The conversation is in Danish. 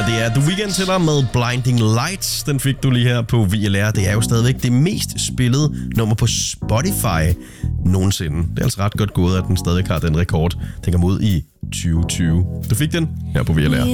her, det er The Weeknd til dig med Blinding Lights. Den fik du lige her på VLR. Det er jo stadigvæk det mest spillede nummer på Spotify nogensinde. Det er altså ret godt gået, at den stadig har den rekord. Den kommer ud i 2020. Du fik den her på VLR.